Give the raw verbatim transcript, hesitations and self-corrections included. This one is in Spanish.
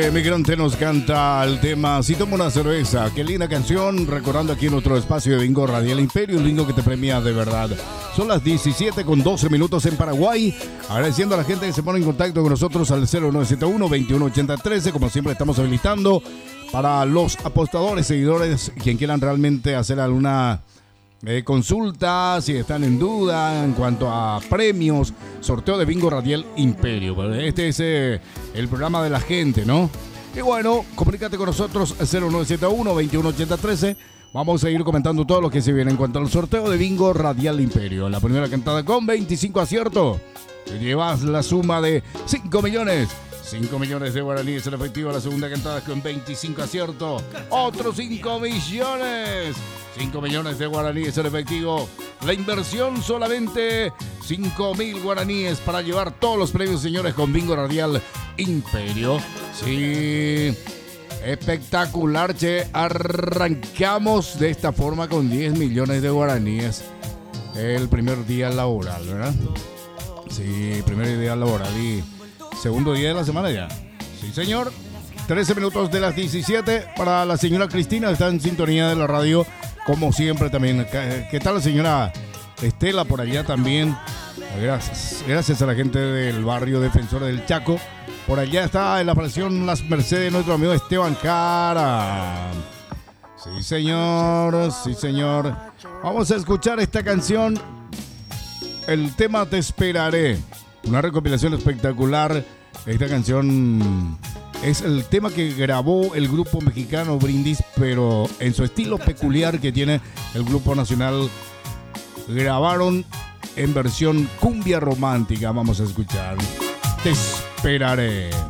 Emigrante nos canta el tema Si tomo una cerveza. Qué linda canción, recordando aquí nuestro espacio de Bingo Radial Imperio, un bingo que te premia de verdad. Son las diecisiete con doce minutos en Paraguay. Agradeciendo a la gente que se pone en contacto con nosotros al cero nueve siete uno, veintiuno ochenta trece. Como siempre estamos habilitando para los apostadores, seguidores, quien quieran realmente hacer alguna Eh, consulta, si están en duda en cuanto a premios, sorteo de Bingo Radial Imperio. Este es eh, el programa de la gente, ¿no? Y bueno, comunícate con nosotros cero nueve siete uno, veintiuno ochenta trece. Vamos a seguir comentando todo lo que se viene en cuanto al sorteo de Bingo Radial Imperio. La primera cantada con veinticinco aciertos. Te llevas la suma de cinco millones. cinco millones de guaraníes en efectivo. La segunda cantada con veinticinco aciertos. Otros cinco millones. cinco millones de guaraníes en efectivo. La inversión solamente cinco mil guaraníes para llevar todos los premios, señores, con Bingo Radial Imperio. Sí, espectacular, che. Arrancamos de esta forma con diez millones de guaraníes el primer día laboral, ¿verdad? Sí, primer día laboral y segundo día de la semana ya. Sí, señor. trece minutos de las diecisiete para la señora Cristina. Está en sintonía de la radio, como siempre también. ¿Qué tal la señora Estela por allá también? Gracias, gracias a la gente del barrio Defensor del Chaco. Por allá está en la operación Las Mercedes nuestro amigo Esteban Cara. Sí, señor, sí, señor. Vamos a escuchar esta canción. El tema Te Esperaré. Una recopilación espectacular. Esta canción es el tema que grabó el grupo mexicano Brindis, pero en su estilo peculiar que tiene el grupo nacional. Grabaron en versión cumbia romántica. Vamos a escuchar Te Esperaré.